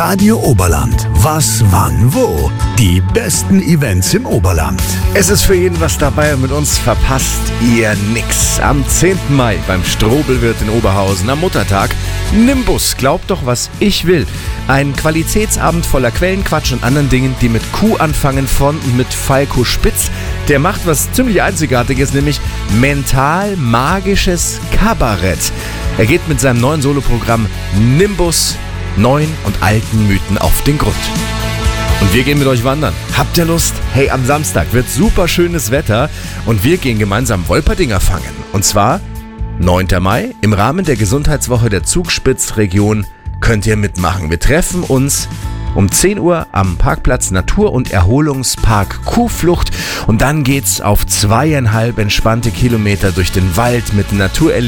Radio Oberland. Was, wann, wo? Die besten Events im Oberland. Es ist für jeden was dabei und mit uns verpasst ihr nix. Am 10. Mai beim Strobelwirt in Oberhausen am Muttertag Nimbus, glaubt doch, was ich will. Ein Qualitätsabend voller Quellenquatsch und anderen Dingen, die mit Q anfangen, von und mit Falco Spitz. Der macht was ziemlich Einzigartiges, nämlich mental-magisches Kabarett. Er geht mit seinem neuen Soloprogramm Nimbus neuen und alten Mythen auf den Grund. Und wir gehen mit euch wandern. Habt ihr Lust? Hey, am Samstag wird super schönes Wetter und wir gehen gemeinsam Wolperdinger fangen. Und zwar 9. Mai im Rahmen der Gesundheitswoche der Zugspitzregion könnt ihr mitmachen. Wir treffen uns um 10 Uhr am Parkplatz Natur- und Erholungspark Kuhflucht und dann geht's auf 2,5 entspannte Kilometer durch den Wald mit Naturerlebnissen.